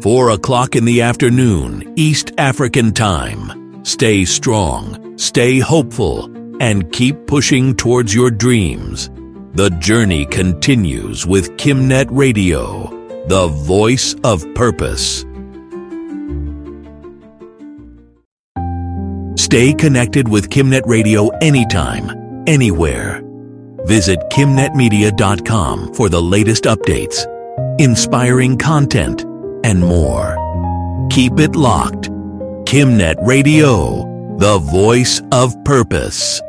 4 o'clock in the afternoon, East African Time. Stay strong, stay hopeful, and keep pushing towards your dreams. The journey continues with KimNet Radio, the voice of purpose. Stay connected with KimNet Radio anytime, anywhere. Visit KimNetMedia.com for the latest updates, inspiring content, and more. Keep it locked. KimNet Radio, the voice of purpose.